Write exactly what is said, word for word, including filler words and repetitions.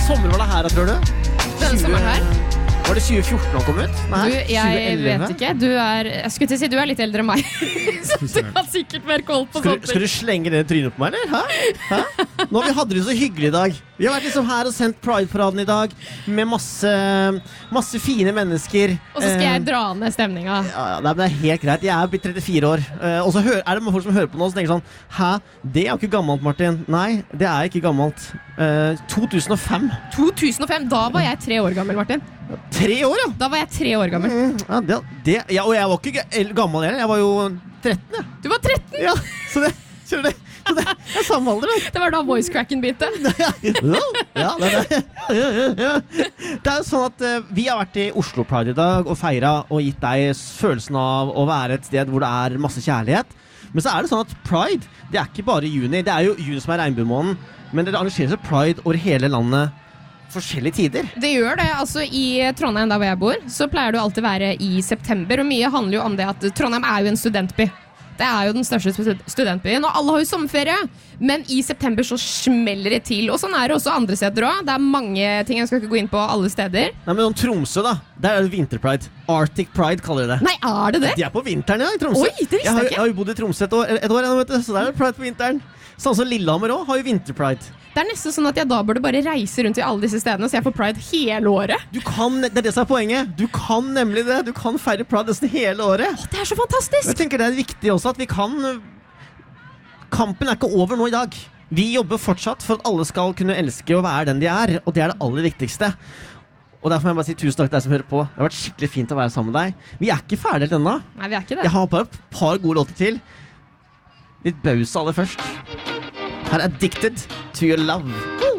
sommer var det her, tror du? Denne sommeren her? Var det tjue fjorten han kom ut? Nei, du, jeg tjue elleve? vet ikke. Du er, jeg skulle til å si, du er litt eldre enn meg. Så du har sikkert mer koll på skal sånt. du, skal du slenge det i trynet på meg, eller? Hæ? Hæ? Nå har vi hatt det så hyggelig i dag. Vi har vært liksom her og sendt Pride-paraden i dag med masse, masse fine mennesker. Og så skal jeg dra ned stemninga. Ja, ja, det er helt greit. Jeg er blitt trettifire år. Uh, og så hører, er det folk som hører på nå og tenker sånn: hæ? Det er jo ikke gammelt, Martin. Nei, det er ikke gammelt. Uh, to tusen og fem. to tusen og fem? Da var jeg tre år gammel, Martin. Tre år, ja? Da var jeg tre år gammel. Mm, ja, det, det, ja, og jeg var ikke ga- gammel heller. Jeg var jo tretten, ja. Du var tretten? Ja, så det, så det, så det er samme alder, da. Det var da voice cracken begynte. Ja, det er det. Det er jo sånn at uh, vi har vært i Oslo Pride i dag og feiret og gitt deg følelsen av å være et sted hvor det er masse kjærlighet. Men så er det sånn at Pride, det er ikke bare juni. Det er jo juni som er regnbuemåneden, men det arrangeres Pride over hele landet forskjellige tider. Det gjør det. Altså I Trondheim, der hvor jeg bor, så pleier det å alltid være i september, og mye handler jo om det at Trondheim er jo en studentby. Det er jo den største studentbyen, og alle har jo sommerferie. Men i september så smeller det til, og sånn er det også andre steder også. Det er mange ting, jeg skal ikke gå inn på alle steder. Nei, men om Tromsø da, der er det vinterpride. Arctic Pride kaller de det. Nei, er det det? De er på vinteren, ja, i Tromsø. Oi, det visste jeg har, jeg ikke. Jeg har jo bodd i Tromsø et år, et år ennå, vet du, så der er det Pride på vinteren. Sånn som Lillehammer også har jo vinterpride. Det er nesten sånn at jeg da burde bare reise rundt i alle disse stedene, så jeg får Pride hele året. Du kan, det er det som er poenget. Du kan nemlig det. Du kan feire Pride nesten hele året. Åh, det er så fantastisk! Jeg tenker det er viktig også at vi kan. Kampen er ikke over nå i dag. Vi jobber fortsatt for at alle skal kunne elske og være den de er, og det er det aller viktigste. Og derfor må jeg bare si tusen takk til deg som hører på. Det har vært skikkelig fint å være sammen med deg. Vi er ikke ferdig helt ennå. Nei, vi er ikke det. Jeg har bare et par gode låter til. Litt bausa aller først. Her er Addicted to Your Love.